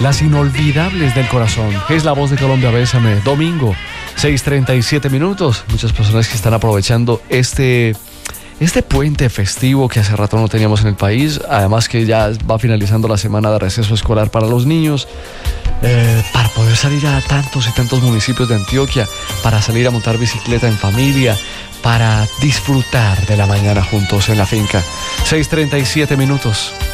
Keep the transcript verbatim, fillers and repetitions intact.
las inolvidables del corazón. Es la voz de Colombia, Bésame. Domingo, seis treinta y siete minutos. Muchas personas que están aprovechando este, este puente festivo que hace rato no teníamos en el país. Además que ya va finalizando la semana de receso escolar para los niños. Eh, para poder salir a tantos y tantos municipios de Antioquia, para salir a montar bicicleta en familia, para disfrutar de la mañana juntos en la finca. seis treinta y siete minutos.